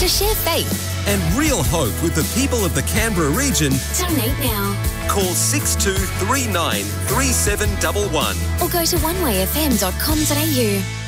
to share faith. And real hope with the people of the Canberra region. Donate now. Call 6239 3711. Or go to onewayfm.com.au.